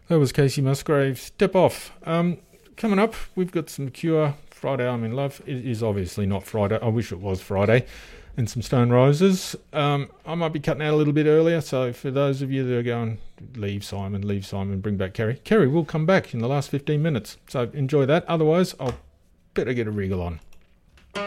That was Casey Musgrave. Step off. Coming up, we've got some Cure. Friday I'm in Love. It is obviously not Friday. I wish it was Friday. And some Stone Roses. I might be cutting out a little bit earlier, so for those of you that are going, leave Simon, bring back Kerry. Kerry will come back in the last 15 minutes, so enjoy that. Otherwise, I'll better get a wriggle on.